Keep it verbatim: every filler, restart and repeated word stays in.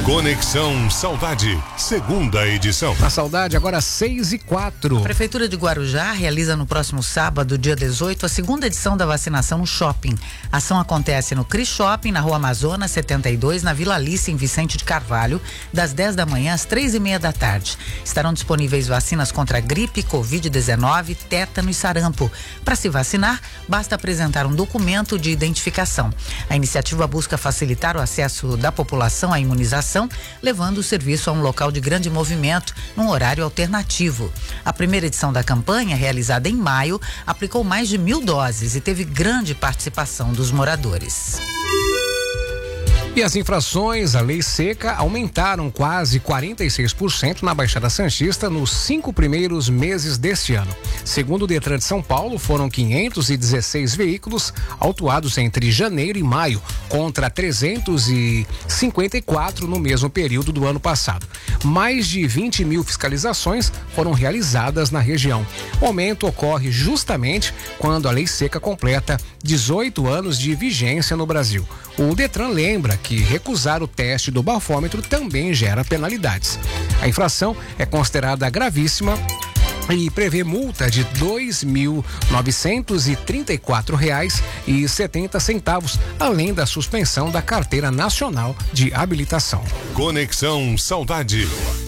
Conexão Saudade, segunda edição. A Saudade agora seis e quatro. A Prefeitura de Guarujá realiza no próximo sábado, dia dezoito, a segunda edição da vacinação no shopping. A ação acontece no Cris Shopping, na Rua Amazonas setenta e dois, na Vila Alice, em Vicente de Carvalho, das dez da manhã às três e meia da tarde. Estarão disponíveis vacinas contra gripe, covid dezenove, tétano e sarampo. Para se vacinar, basta apresentar um documento de identificação. A iniciativa busca facilitar o acesso da população à imunização, levando o serviço a um local de grande movimento, num horário alternativo. A primeira edição da campanha, realizada em maio, aplicou mais de mil doses e teve grande participação dos moradores. E as infrações à lei seca aumentaram quase quarenta e seis por cento na Baixada Santista nos cinco primeiros meses deste ano. Segundo o Detran de São Paulo, foram quinhentos e dezesseis veículos autuados entre janeiro e maio, contra trezentos e cinquenta e quatro no mesmo período do ano passado. Mais de vinte mil fiscalizações foram realizadas na região. O aumento ocorre justamente quando a lei seca completa dezoito anos de vigência no Brasil. O Detran lembra que recusar o teste do bafômetro também gera penalidades. A infração é considerada gravíssima e prevê multa de dois mil novecentos e trinta e quatro reais e setenta centavos, além da suspensão da Carteira Nacional de Habilitação. Conexão Saudade.